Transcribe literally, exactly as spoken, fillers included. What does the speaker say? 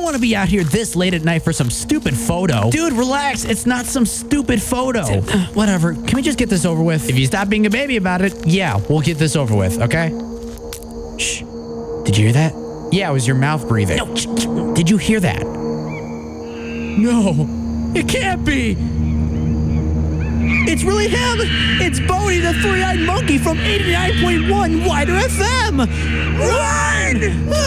want to be out here this late at night for some stupid photo. Dude, relax. It's not some stupid photo. Uh, whatever. Can we just get this over with? If you stop being a baby about it, yeah, we'll get this over with, okay? Shh. Did you hear that? Yeah, it was your mouth breathing. No. Sh- sh- Did you hear that? No. It can't be. It's really him! It's Bodie, the three-eyed monkey from eighty-nine point one Wider F M! Run!